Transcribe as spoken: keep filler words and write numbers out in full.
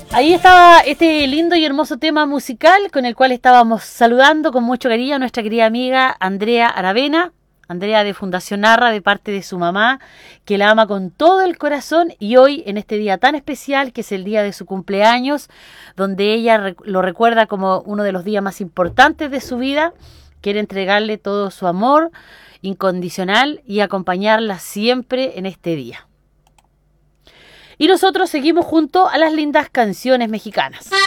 Ahí estaba este lindo y hermoso tema musical con el cual estábamos saludando con mucho cariño a nuestra querida amiga Andrea Aravena, Andrea de Fundación Narra, de parte de su mamá, que la ama con todo el corazón, y hoy en este día tan especial, que es el día de su cumpleaños, donde ella lo recuerda como uno de los días más importantes de su vida, quiere entregarle todo su amor incondicional y acompañarla siempre en este día. Y nosotros seguimos junto a las lindas canciones mexicanas.